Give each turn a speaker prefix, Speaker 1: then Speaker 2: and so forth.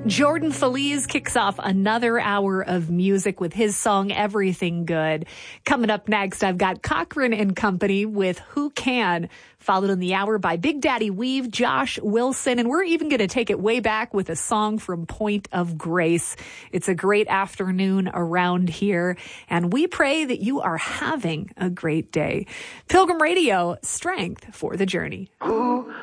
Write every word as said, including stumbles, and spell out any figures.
Speaker 1: Jordan Feliz kicks off another hour of music with his song Everything Good. Coming up next, I've got Cochran and Company with Who Can, followed in the hour by Big Daddy Weave, Josh Wilson, and we're even going to take it way back with a song from Point of Grace. It's a great afternoon around here, and we pray that you are having a great day. Pilgrim Radio, strength for the journey.
Speaker 2: Who